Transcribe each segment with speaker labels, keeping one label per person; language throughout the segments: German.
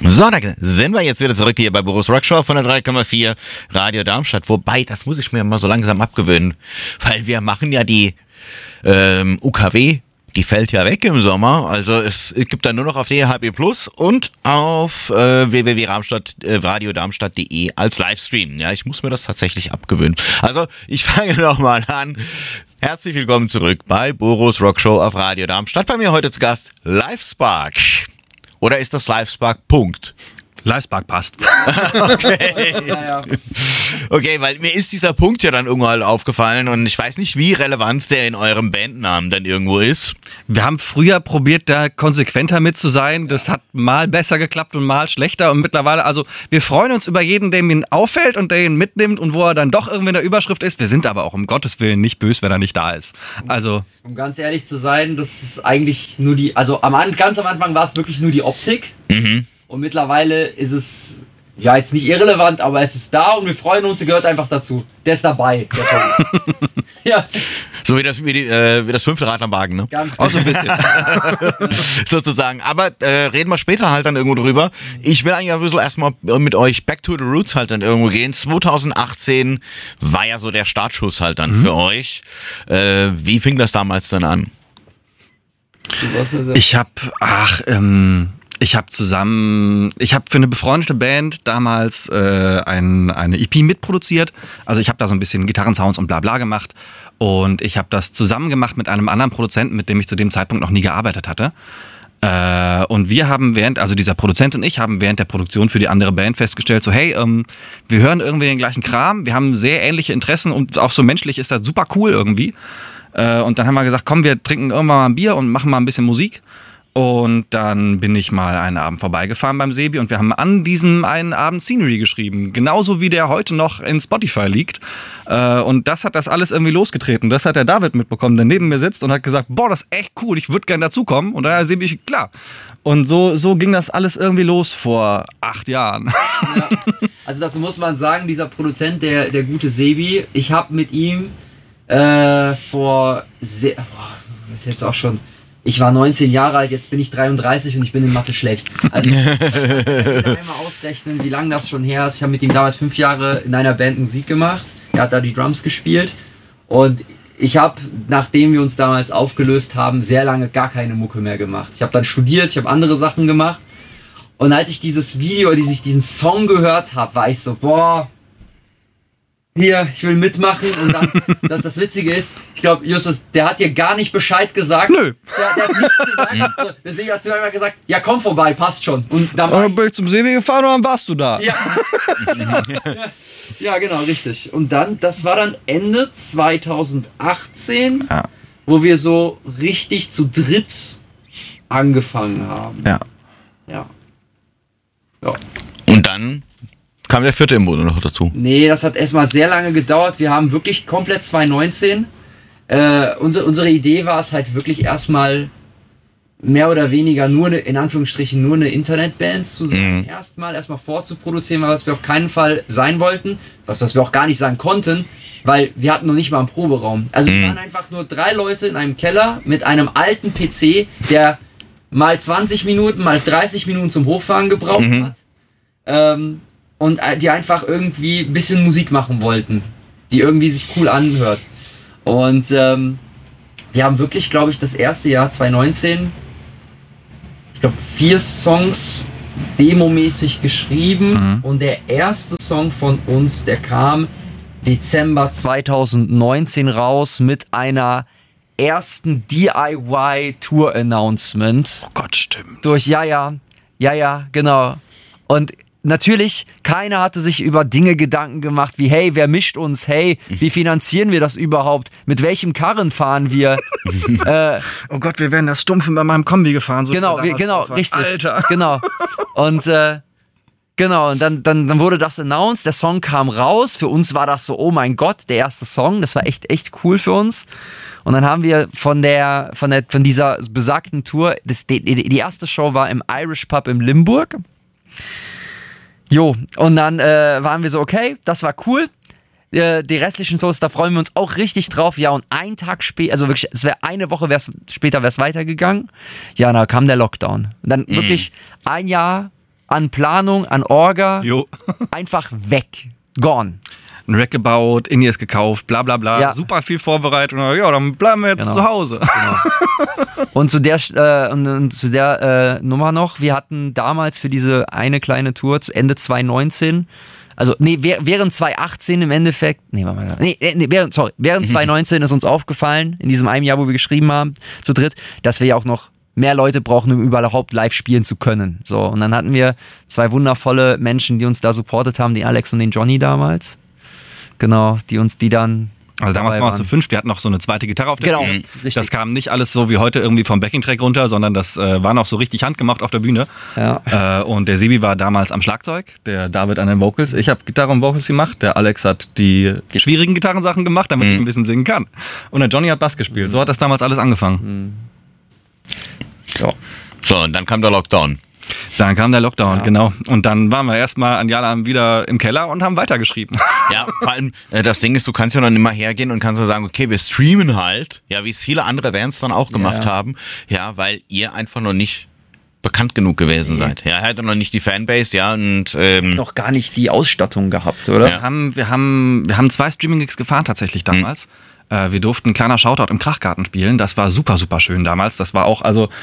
Speaker 1: So, da sind wir jetzt wieder zurück hier bei Boris Rockshow von der 3,4 Radio Darmstadt. Wobei, das muss ich mir mal so langsam abgewöhnen, weil wir machen ja die UKW, die fällt ja weg im Sommer. Also es gibt dann nur noch auf DHB Plus und auf www.radiodarmstadt.de als Livestream. Ja, ich muss mir das tatsächlich abgewöhnen. Also ich fange nochmal an. Herzlich willkommen zurück bei Boris Rockshow auf Radio Darmstadt. Bei mir heute zu Gast Livespark. Oder ist das Livespark Punkt?
Speaker 2: Livespark passt.
Speaker 1: Okay.
Speaker 3: Ja.
Speaker 1: Okay, weil mir ist dieser Punkt ja dann irgendwann aufgefallen und ich weiß nicht, wie relevant der in eurem Bandnamen dann irgendwo ist.
Speaker 2: Wir haben früher probiert, da konsequenter mit zu sein. Das hat mal besser geklappt und mal schlechter. Und mittlerweile, also wir freuen uns über jeden, der ihn auffällt und der ihn mitnimmt und wo er dann doch irgendwie in der Überschrift ist. Wir sind aber auch um Gottes Willen nicht böse, wenn er nicht da ist. Also,
Speaker 3: Um ganz ehrlich zu sein, das ist eigentlich nur ganz am Anfang war es wirklich nur die Optik.
Speaker 1: Mhm.
Speaker 3: Und mittlerweile ist es, ja, jetzt nicht irrelevant, aber es ist da und wir freuen uns, er gehört einfach dazu. Der ist dabei, der Punkt. Ja,
Speaker 1: So wie das 5. Rad am Wagen, ne?
Speaker 3: ganz
Speaker 2: auch so ein bisschen.
Speaker 1: Sozusagen. Aber reden wir später halt dann irgendwo drüber. Ich will eigentlich ein bisschen erstmal mit euch back to the roots halt dann irgendwo gehen. 2018 war ja so der Startschuss halt dann für euch. Wie fing das damals dann an?
Speaker 2: Ich habe für eine befreundete Band damals eine EP mitproduziert. Also ich habe da so ein bisschen Gitarrensounds und bla bla gemacht. Und ich habe das zusammen gemacht mit einem anderen Produzenten, mit dem ich zu dem Zeitpunkt noch nie gearbeitet hatte. Und wir haben dieser Produzent und ich haben während der Produktion für die andere Band festgestellt, so hey, wir hören irgendwie den gleichen Kram, wir haben sehr ähnliche Interessen und auch so menschlich ist das super cool irgendwie. Und dann haben wir gesagt, komm, wir trinken irgendwann mal ein Bier und machen mal ein bisschen Musik. Und dann bin ich mal einen Abend vorbeigefahren beim Sebi und wir haben an diesem einen Abend Scenery geschrieben. Genauso wie der heute noch in Spotify liegt. Und das hat das alles irgendwie losgetreten. Das hat der David mitbekommen, der neben mir sitzt und hat gesagt, boah, das ist echt cool, ich würde gerne dazukommen. Und dann hat Sebi, klar. Und so ging das alles irgendwie los vor 8 Jahren.
Speaker 3: Ja. Also dazu muss man sagen, dieser Produzent, der gute Sebi, ich habe mit ihm ich war 19 Jahre alt, jetzt bin ich 33 und ich bin in Mathe schlecht. Also ich kann einmal ausrechnen, wie lange das schon her ist. Ich habe mit ihm damals 5 Jahre in einer Band Musik gemacht. Er hat da die Drums gespielt. Und ich habe, nachdem wir uns damals aufgelöst haben, sehr lange gar keine Mucke mehr gemacht. Ich habe dann studiert, ich habe andere Sachen gemacht. Und als ich dieses Video, als ich diesen Song gehört habe, war ich so, boah, hier, ich will mitmachen. Und dann, das Witzige ist, ich glaube, Justus, der hat dir gar nicht Bescheid gesagt.
Speaker 2: Nö.
Speaker 3: Der hat nichts gesagt. Der Sebi hat zu mir gesagt, ja komm vorbei, passt schon. Und
Speaker 2: dann bin ich zum Sebi gefahren und dann warst du da.
Speaker 3: Ja. Ja, genau, richtig. Und dann, das war dann Ende 2018, wo wir so richtig zu dritt angefangen haben.
Speaker 2: Ja.
Speaker 1: Und dann kam der 4. im Bunde noch dazu.
Speaker 3: Nee, das hat erstmal sehr lange gedauert. Wir haben wirklich komplett 2019. Unsere Idee war es halt wirklich erstmal mehr oder weniger in Anführungsstrichen nur eine Internetband zu sein. Erstmal vorzuproduzieren, was wir auf keinen Fall sein wollten. Was wir auch gar nicht sein konnten, weil wir hatten noch nicht mal einen Proberaum. Also wir waren einfach nur 3 Leute in einem Keller mit einem alten PC, der mal 20 Minuten, mal 30 Minuten zum Hochfahren gebraucht hat. Und die einfach irgendwie ein bisschen Musik machen wollten, die irgendwie sich cool anhört. Und wir haben wirklich, glaube ich, das erste Jahr 2019, ich glaube 4 Songs demomäßig geschrieben. Und der erste Song von uns, der kam Dezember 2019 raus mit einer ersten DIY-Tour-Announcement.
Speaker 2: Oh Gott, stimmt.
Speaker 3: Ja, genau. Und natürlich, keiner hatte sich über Dinge Gedanken gemacht wie, hey, wer mischt uns? Hey, wie finanzieren wir das überhaupt? Mit welchem Karren fahren wir?
Speaker 2: Oh Gott, wir wären das Stumpfen bei meinem Kombi gefahren. So
Speaker 3: genau, richtig.
Speaker 2: Alter.
Speaker 3: Genau. Und und dann wurde das announced, der Song kam raus. Für uns war das so, oh mein Gott, der erste Song. Das war echt cool für uns. Und dann haben wir von dieser besagten Tour, die erste Show war im Irish Pub in Limburg. Jo, und dann waren wir so, okay, das war cool. Die restlichen Shows, da freuen wir uns auch richtig drauf. Ja, und einen Tag später, also wirklich, es wäre eine Woche später wäre es weitergegangen. Ja, da kam der Lockdown. Und dann wirklich ein Jahr an Planung, an Orga,
Speaker 2: Jo.
Speaker 3: einfach weg. Gone.
Speaker 2: Ein Rack gebaut, In-Ears gekauft, bla bla bla.
Speaker 3: Ja.
Speaker 2: Super viel Vorbereitung. Ja, dann bleiben wir jetzt
Speaker 3: Genau.
Speaker 2: zu Hause.
Speaker 3: Und zu der Nummer noch, wir hatten damals für diese eine kleine Tour Ende 2019, also während 2018 im Endeffekt, während 2019 ist uns aufgefallen, in diesem einen Jahr, wo wir geschrieben haben, zu dritt, dass wir ja auch noch mehr Leute brauchen, um überhaupt live spielen zu können. So, und dann hatten wir 2 wundervolle Menschen, die uns da supportet haben, den Alex und den Johnny damals. Genau, die dann.
Speaker 2: Also damals
Speaker 3: dabei
Speaker 2: waren wir zu 5, wir hatten noch so eine zweite Gitarre auf der
Speaker 3: Genau,
Speaker 2: Bühne.
Speaker 3: richtig.
Speaker 2: Das kam nicht alles so wie heute irgendwie vom Backing-Track runter, sondern das war noch so richtig handgemacht auf der Bühne.
Speaker 3: Ja.
Speaker 2: Und der Sebi war damals am Schlagzeug, der David an den Vocals. Ich habe Gitarre und Vocals gemacht, der Alex hat die schwierigen Gitarrensachen gemacht, damit ich ein bisschen singen kann. Und der Johnny hat Bass gespielt. So hat das damals alles angefangen.
Speaker 3: Ja.
Speaker 1: So, und dann kam der Lockdown.
Speaker 2: Dann kam der Lockdown, genau. Und dann waren wir erstmal an Jalam wieder im Keller und haben weitergeschrieben.
Speaker 1: Ja, vor allem, das Ding ist, du kannst ja noch nicht mal hergehen und kannst so sagen, okay, wir streamen halt, ja, wie es viele andere Bands dann auch gemacht haben, ja, weil ihr einfach noch nicht bekannt genug gewesen seid. Ja, hatte noch nicht die Fanbase, ja, und
Speaker 3: Noch gar nicht die Ausstattung gehabt, oder?
Speaker 1: Ja.
Speaker 2: Wir haben 2 Streaming-Gigs gefahren tatsächlich damals. Wir durften ein kleiner Shoutout im Krachgarten spielen. Das war super, super schön damals. Das war auch,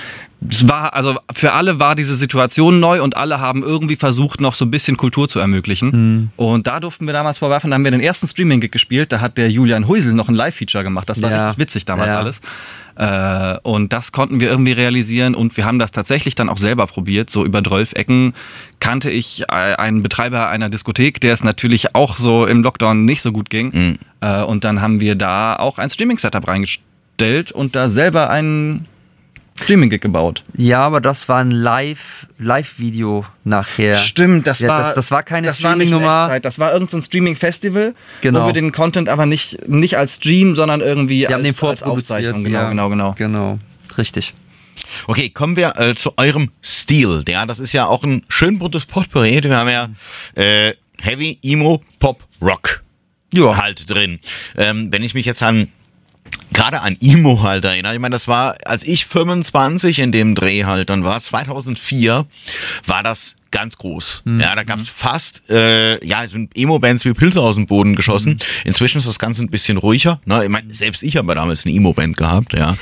Speaker 2: für alle war diese Situation neu und alle haben irgendwie versucht, noch so ein bisschen Kultur zu ermöglichen. Und da durften wir damals vorwerfen, da haben wir den ersten Streaming-Gig gespielt. Da hat der Julian Huisel noch ein Live-Feature gemacht. Das war richtig witzig damals alles. Und das konnten wir irgendwie realisieren und wir haben das tatsächlich dann auch selber probiert. So über 12 Ecken kannte ich einen Betreiber einer Diskothek, der es natürlich auch so im Lockdown nicht so gut ging. Und dann haben wir da auch ein Streaming-Setup reingestellt und da selber einen Streaming-Gig gebaut.
Speaker 3: Ja, aber das war ein Live-Video nachher.
Speaker 2: Stimmt,
Speaker 3: das war keine Streaming-Nummer.
Speaker 2: Das war irgend so ein Streaming-Festival,
Speaker 3: Genau.
Speaker 2: wo wir den Content aber nicht als Stream, sondern irgendwie
Speaker 3: Wir haben den
Speaker 2: als
Speaker 3: vorproduziert.
Speaker 2: Aufzeichnung.
Speaker 3: Ja.
Speaker 2: Genau.
Speaker 3: Genau, richtig.
Speaker 1: okay, kommen wir zu eurem Stil. Ja, das ist ja auch ein schön buntes Potpourri. Wir haben ja Heavy, Emo, Pop, Rock halt drin. Wenn ich mich jetzt gerade an Emo halt erinnere, ich meine, das war, als ich 25 in dem Dreh halt dann war, 2004, war das ganz groß. Ja, da gab es fast, sind Emo-Bands wie Pilze aus dem Boden geschossen. Inzwischen ist das Ganze ein bisschen ruhiger. Ne? Ich meine, selbst ich habe damals eine Emo-Band gehabt, ja.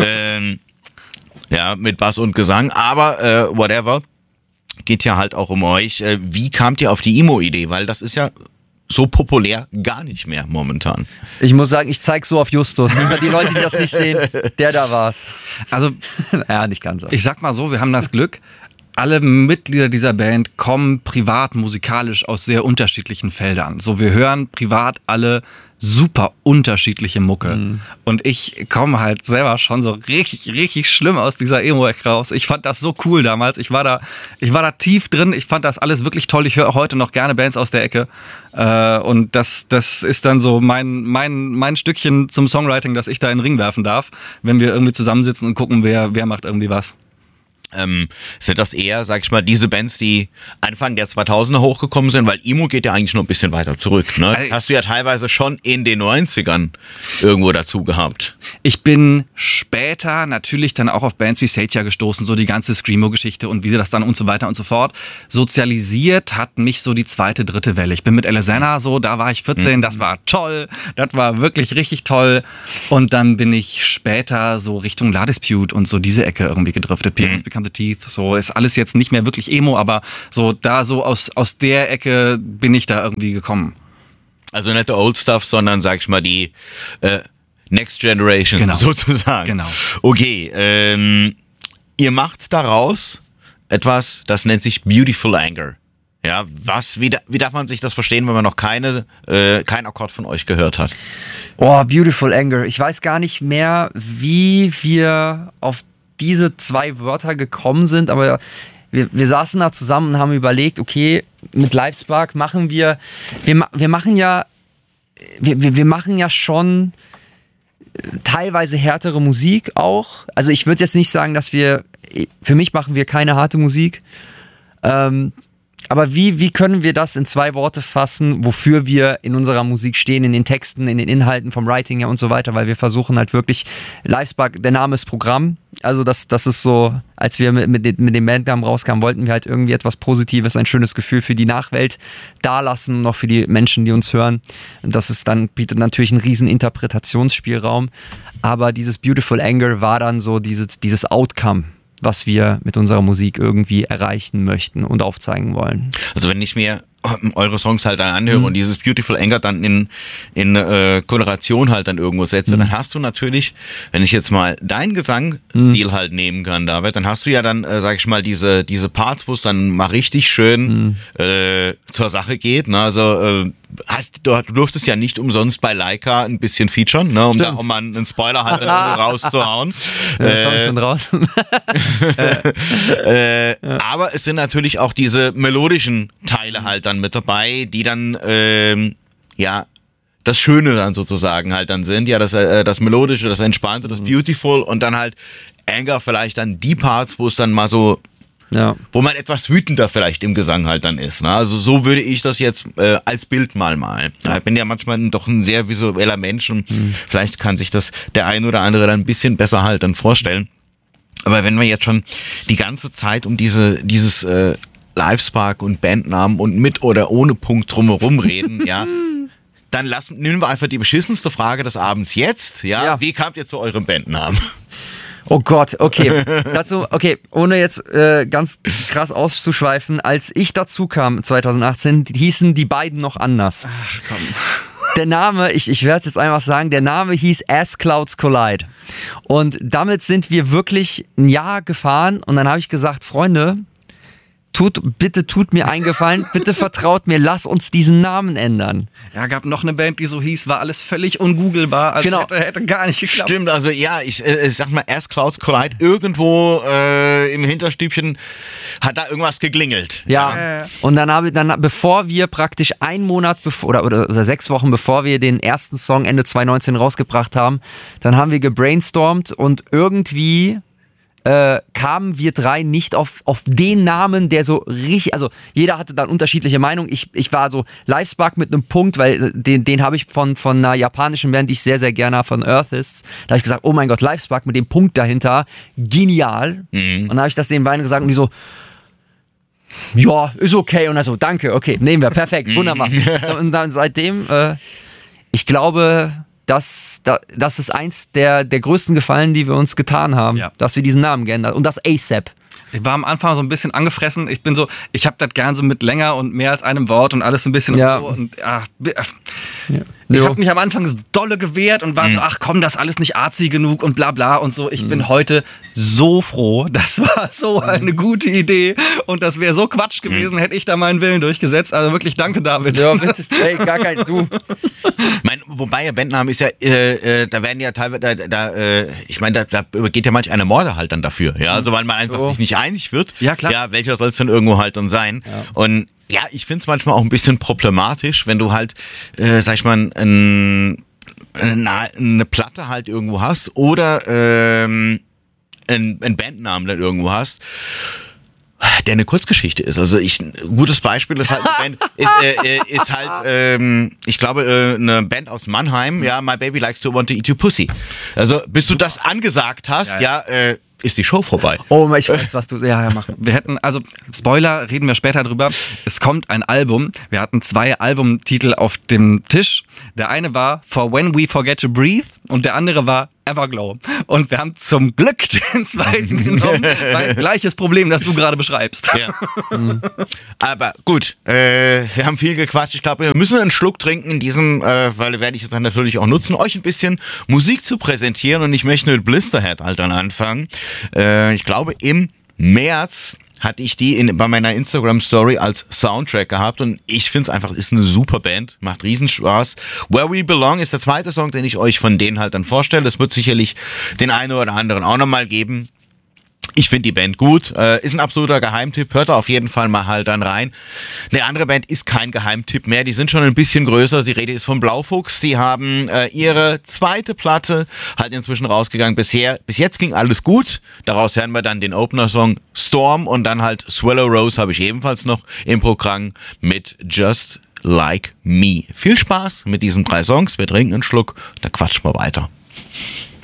Speaker 1: Ja, mit Bass und Gesang, aber whatever, geht ja halt auch um euch. Wie kamt ihr auf die Emo-Idee? Weil das ist ja so populär gar nicht mehr momentan.
Speaker 3: Ich muss sagen, ich zeig so auf Justus. Für die Leute, die das nicht sehen, der da war's.
Speaker 2: Also,
Speaker 3: Ja, nicht ganz.
Speaker 2: ich sag mal so, wir haben das Glück, alle Mitglieder dieser Band kommen privat musikalisch aus sehr unterschiedlichen Feldern. So, wir hören privat alle super unterschiedliche Mucke. Und ich komme halt selber schon so richtig, richtig schlimm aus dieser Emo-Ecke raus. Ich fand das so cool damals. Ich war da tief drin. Ich fand das alles wirklich toll. Ich höre auch heute noch gerne Bands aus der Ecke. Und das ist dann so mein Stückchen zum Songwriting, das ich da in den Ring werfen darf, wenn wir irgendwie zusammensitzen und gucken, wer macht irgendwie was.
Speaker 1: Sind das eher, sag ich mal, diese Bands, die Anfang der 2000er hochgekommen sind, weil Emo geht ja eigentlich noch ein bisschen weiter zurück, ne? Hast du ja teilweise schon in den 90ern irgendwo dazu gehabt.
Speaker 2: Ich bin später natürlich dann auch auf Bands wie Satya gestoßen, so die ganze Screamo-Geschichte und wie sie das dann und so weiter und so fort. Sozialisiert hat mich so die 2., 3. Welle. Ich bin mit Alesana so, da war ich 14, das war toll, das war wirklich richtig toll. Und dann bin ich später so Richtung La Dispute und so diese Ecke irgendwie gedriftet. Pianos Become the Teeth, so ist alles jetzt nicht mehr wirklich Emo, aber so da so aus der Ecke bin ich da irgendwie gekommen.
Speaker 1: Also nicht der Old Stuff, sondern, sag ich mal, die Next Generation sozusagen.
Speaker 2: Genau.
Speaker 1: Okay, ihr macht daraus etwas, das nennt sich Beautiful Anger. Ja, wie darf man sich das verstehen, wenn man noch kein Akkord von euch gehört hat?
Speaker 3: Oh, Beautiful Anger. Ich weiß gar nicht mehr, wie wir auf diese 2 Wörter gekommen sind, aber wir saßen da zusammen und haben überlegt, okay, mit Livespark machen wir machen ja schon teilweise härtere Musik auch. Also ich würde jetzt nicht sagen, für mich machen wir keine harte Musik, Aber wie können wir das in 2 Worte fassen, wofür wir in unserer Musik stehen, in den Texten, in den Inhalten vom Writing her und so weiter, weil wir versuchen halt wirklich, Livespark, der Name ist Programm, also das ist so, als wir mit dem Bandnamen rauskamen, wollten wir halt irgendwie etwas Positives, ein schönes Gefühl für die Nachwelt dalassen, noch für die Menschen, die uns hören. Das ist dann, bietet natürlich einen riesen Interpretationsspielraum, aber dieses Beautiful Anger war dann so dieses Outcome, was wir mit unserer Musik irgendwie erreichen möchten und aufzeigen wollen.
Speaker 1: Also wenn ich mir eure Songs halt dann anhöre und dieses Beautiful Anger dann in Koloration halt dann irgendwo setze, dann hast du natürlich, wenn ich jetzt mal deinen Gesangsstil halt nehmen kann, David, dann hast du ja dann, sag ich mal, diese Parts, wo es dann mal richtig schön zur Sache geht, ne? Also du durftest ja nicht umsonst bei Leica ein bisschen featuren, ne? Um da auch mal einen Spoiler halt dann rauszuhauen.
Speaker 3: Ja, schon draußen.
Speaker 1: Aber es sind natürlich auch diese melodischen Teile halt dann mit dabei, die dann das Schöne dann sozusagen halt dann sind, ja, das Melodische, das Entspannte, das Beautiful und dann halt Anger vielleicht dann die Parts, wo es dann mal so, wo man etwas wütender vielleicht im Gesang halt dann ist. Ne? Also so würde ich das jetzt als Bild mal malen. Ja. Ich bin ja manchmal doch ein sehr visueller Mensch und vielleicht kann sich das der ein oder andere dann ein bisschen besser halt dann vorstellen. Aber wenn wir jetzt schon die ganze Zeit um dieses Livespark und Bandnamen und mit oder ohne Punkt drumherum reden, ja, dann nehmen wir einfach die beschissenste Frage des Abends jetzt, ja. Wie kamt ihr zu eurem Bandnamen?
Speaker 3: Oh Gott, okay. Ohne jetzt ganz krass auszuschweifen, als ich dazu kam 2018, hießen die beiden noch anders.
Speaker 2: Ach komm.
Speaker 3: Der Name, ich werde es jetzt einfach sagen, der Name hieß As Clouds Collide. Und damit sind wir wirklich ein Jahr gefahren und dann habe ich gesagt, Freunde, bitte tut mir einen Gefallen, bitte vertraut mir, lass uns diesen Namen ändern.
Speaker 2: Ja, gab noch eine Band, die so hieß, war alles völlig ungooglebar, also
Speaker 3: genau.
Speaker 2: hätte gar nicht geklappt.
Speaker 1: Stimmt, also ja, ich sag mal, As Clouds Collide, irgendwo im Hinterstübchen hat da irgendwas geklingelt.
Speaker 3: Ja. Und dann bevor wir praktisch einen Monat oder 6 Wochen bevor wir den ersten Song Ende 2019 rausgebracht haben, dann haben wir gebrainstormt und irgendwie kamen wir 3 nicht auf den Namen, der so richtig, also jeder hatte dann unterschiedliche Meinungen. Ich war so Livespark mit einem Punkt, weil den habe ich von einer japanischen Band, die ich sehr, sehr gerne habe, von Earthists. Da habe ich gesagt, oh mein Gott, Livespark mit dem Punkt dahinter, genial. Und dann habe ich das den beiden gesagt und die so, ja, ist okay. Und also, danke, okay, nehmen wir, perfekt, wunderbar. Und dann seitdem, ich glaube, das ist eins der größten Gefallen, die wir uns getan haben, dass wir diesen Namen geändert und das ASAP.
Speaker 2: Ich war am Anfang so ein bisschen angefressen. Ich habe das gern so mit länger und mehr als einem Wort und alles so ein bisschen und so. Ich habe mich am Anfang so dolle gewehrt und war so, ach komm, das ist alles nicht artsy genug und bla bla und so. Ich bin heute so froh. Das war so eine gute Idee und das wäre so Quatsch gewesen, hätte ich da meinen Willen durchgesetzt. Also wirklich danke, David.
Speaker 3: Ja, bitte, ey, gar kein Du.
Speaker 1: Wobei der Bandname ist ja, da werden ja teilweise, ich meine, da geht ja manch eine Morde halt dann dafür. Ja, also weil man einfach sich nicht einig wird. Ja, klar. Ja, welcher soll es denn irgendwo halt dann sein? Ja. Und ja, ich finde es manchmal auch ein bisschen problematisch, wenn du halt, sag ich mal, eine Platte halt irgendwo hast oder einen Bandnamen dann irgendwo hast, der eine Kurzgeschichte ist. Also ein gutes Beispiel ist halt eine Band, ist halt, ich glaube, eine Band aus Mannheim, ja, My Baby Likes to Want to Eat Your Pussy. Also bis du das angesagt hast, ist die Show vorbei.
Speaker 3: Oh, ich weiß, was du... Ja, mach.
Speaker 2: Wir hätten, also Spoiler, reden wir später drüber. Es kommt ein Album. Wir hatten 2 Albumtitel auf dem Tisch. Der eine war For When We Forget to Breathe und der andere war Everglow. Und wir haben zum Glück den zweiten genommen, weil gleiches Problem, das du gerade beschreibst. Ja.
Speaker 1: Aber gut, wir haben viel gequatscht. Ich glaube, wir müssen einen Schluck trinken in diesem, weil werde ich jetzt dann natürlich auch nutzen, euch ein bisschen Musik zu präsentieren. Und ich möchte mit Blisterhead halt dann anfangen. Ich glaube, im März hatte ich die bei meiner Instagram-Story als Soundtrack gehabt und ich finde es einfach, ist eine super Band, macht riesen Spaß. Where We Belong ist der zweite Song, den ich euch von denen halt dann vorstelle. Das wird sicherlich den einen oder anderen auch nochmal geben. Ich finde die Band gut, ist ein absoluter Geheimtipp, hört da auf jeden Fall mal halt dann rein. Eine andere Band ist kein Geheimtipp mehr, die sind schon ein bisschen größer, die Rede ist von Blaufuchs, die haben ihre zweite Platte halt inzwischen rausgegangen. Bis jetzt ging alles gut, daraus hören wir dann den Opener-Song Storm und dann halt Swallow Rose habe ich ebenfalls noch im Programm mit Just Like Me. Viel Spaß mit diesen 3 Songs, wir trinken einen Schluck, da quatschen wir weiter.